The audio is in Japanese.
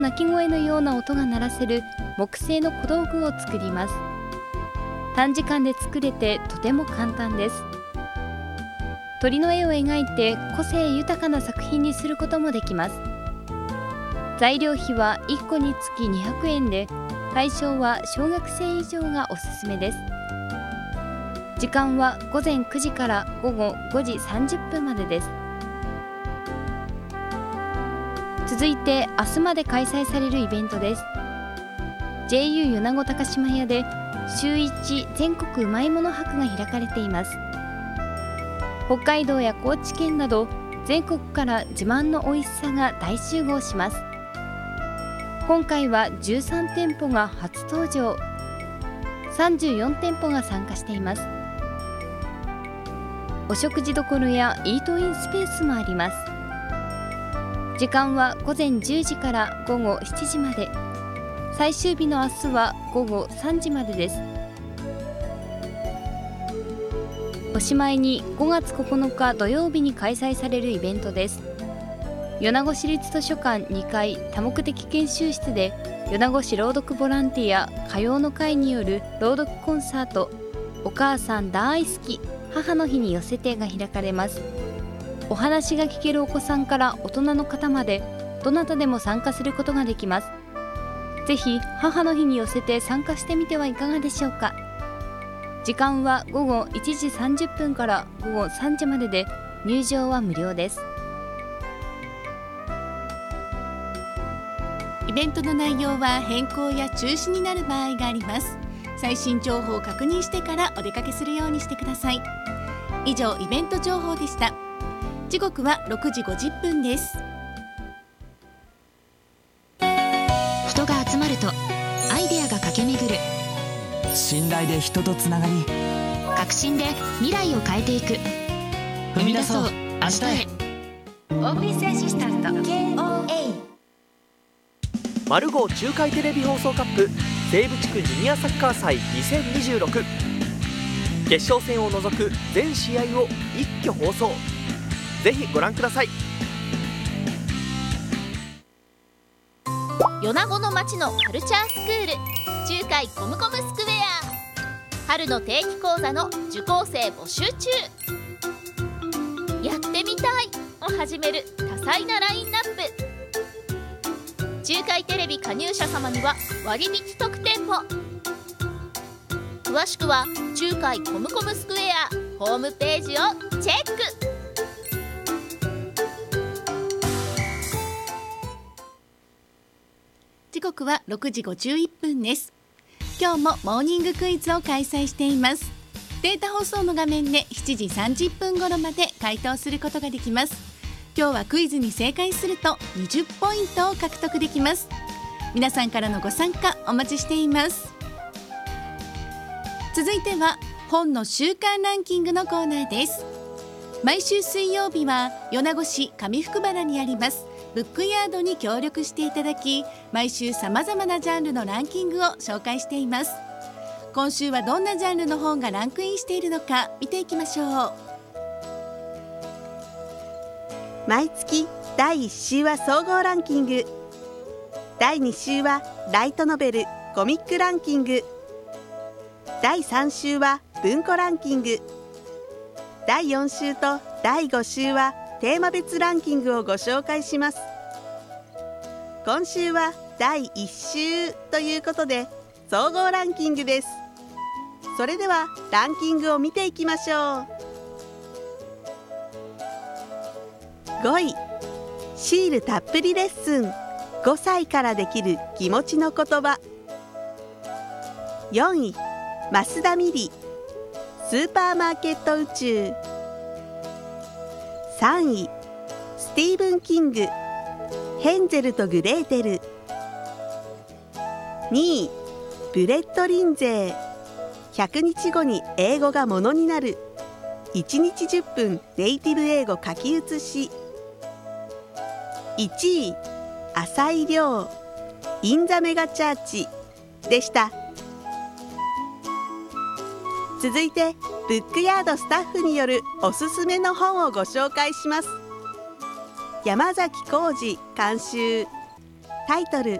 鳴き声のような音が鳴らせる木製の小道具を作ります。短時間で作れてとても簡単です。鳥の絵を描いて個性豊かな作品にすることもできます。材料費は1個につき200円で、対象は小学生以上がおすすめです。時間は午前9時から午後5時30分までです。続いて明日まで開催されるイベントです。 JU 米子高島屋で週1全国うまいもの博が開かれています。北海道や高知県など全国から自慢の美味しさが大集合します。今回は13店舗が初登場、34店舗が参加しています。お食事処やイートインスペースもあります。時間は午前10時から午後7時まで、最終日の明日は午後3時までです。おしまいに5月9日土曜日に開催されるイベントです。米子市立図書館2階多目的研修室で米子市朗読ボランティア歌謡の会による朗読コンサート、お母さん大好き母の日に寄せてが開かれます。お話が聞けるお子さんから大人の方までどなたでも参加することができます。ぜひ母の日に寄せて参加してみてはいかがでしょうか。時間は午後1時30分から午後3時までで、入場は無料です。 イベントの内容は変更や中止になる場合があります。最新情報を確認してからお出かけするようにしてください。以上、イベント情報でした。時刻は6時50分です。 人が集まるとアイデアが駆け巡る。 信頼で人とつながり、 革新で未来を変えていく。 踏み出そう明日へ。 オフィスアシスタント KOA マルゴー中海テレビ放送カップ西部地区ジュニアサッカー祭2026、決勝戦を除く全試合を一挙放送。ぜひご覧ください。 米子の町のカルチャースクール、中海コムコムスクエア、春の定期講座の受講生募集中。やってみたいを始める多彩なラインナップ。中海テレビ加入者様には割引特典も。詳しくは中海コムコムスクエアホームページをチェック。 時刻は6時51分です。今日もモーニングクイズを開催しています。データ放送の画面で7時30分頃まで回答することができます。今日はクイズに正解すると20ポイントを獲得できます。皆さんからのご参加お待ちしています。続いては本の週間ランキングのコーナーです。毎週水曜日は米子市上福原にありますブックヤードに協力していただき、毎週さまざまなジャンルのランキングを紹介しています。今週はどんなジャンルの本がランクインしているのか見ていきましょう。 毎月第1週は総合ランキング、第2週はライトノベルコミックランキング、第3週は文庫ランキング、第4週と第5週はテーマ別ランキングをご紹介します。今週は第1週ということで総合ランキングです。それではランキングを見ていきましょう。5位、シールたっぷりレッスン、5歳からできる気持ちの言葉。4位、増田美里、スーパーマーケット宇宙。3位、スティーブン・キング、ヘンゼルとグレーテル。2位、ブレッド・リンゼー、100日後に英語がものになる、1日10分ネイティブ英語書き写し。1位、浅井亮、イン・ザ・メガ・チャーチでした。続いてブックヤードスタッフによるおすすめの本をご紹介します。山崎浩二監修、 タイトル